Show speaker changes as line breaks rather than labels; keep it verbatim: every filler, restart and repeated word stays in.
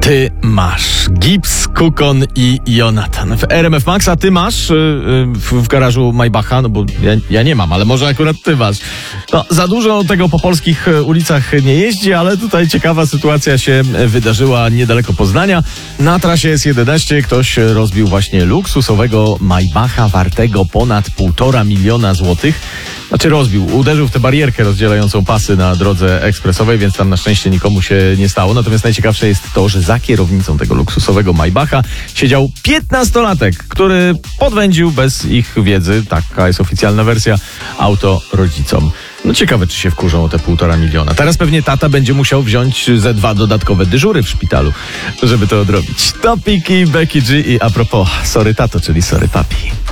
Ty masz Gibbs, Kukon i Jonathan. W R M F Max, a ty masz yy, w, w garażu Maybacha, no bo ja, ja nie mam, ale może akurat ty masz. No, za dużo tego po polskich ulicach nie jeździ, ale tutaj ciekawa sytuacja się wydarzyła niedaleko Poznania. Na trasie S jedenaście ktoś rozbił właśnie luksusowego Maybacha wartego ponad półtora miliona złotych. Znaczy rozbił, uderzył w tę barierkę rozdzielającą pasy na drodze ekspresowej, więc tam na szczęście nikomu się nie stało. Natomiast najciekawsze jest to, że za kierownicą tego luksusowego Maybacha siedział piętnastolatek, który podwędził bez ich wiedzy, taka jest oficjalna wersja, auto rodzicom. No ciekawe, czy się wkurzą o te półtora miliona. Teraz pewnie tata będzie musiał wziąć ze dwa dodatkowe dyżury w szpitalu, żeby to odrobić. Topiki, Becky G i a propos, sorry tato, czyli sorry papi.